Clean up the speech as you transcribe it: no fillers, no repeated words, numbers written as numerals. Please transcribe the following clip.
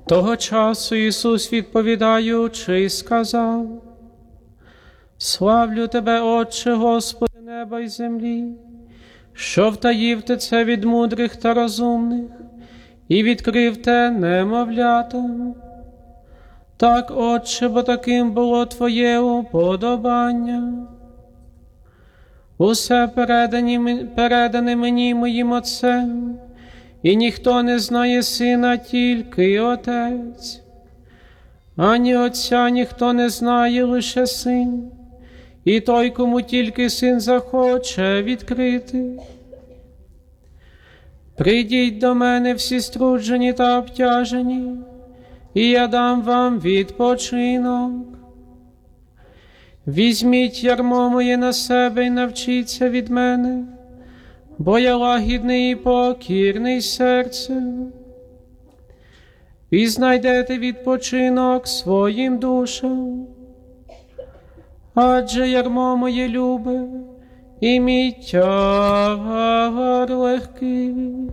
Того часу Ісус, відповідаючи, сказав: «Славлю Тебе, Отче, Господи неба й землі, що втаїв Ти це від мудрих та розумних і відкрив те немовлятам. Так, Отче, бо таким було Твоє уподобання. Усе передане мені моїм Отцем, і ніхто не знає Сина, тільки Отець. Ані Отця ніхто не знає, лише Син, і той, кому тільки Син захоче відкрити. Прийдіть до мене всі струджені та обтяжені, і я дам вам відпочинок. Візьміть ярмо моє на себе і навчіться від мене, бо я лагідний і покірний серцем. І знайдете відпочинок своїм душам. Адже ярмо моє любе, і мій тягар легкий.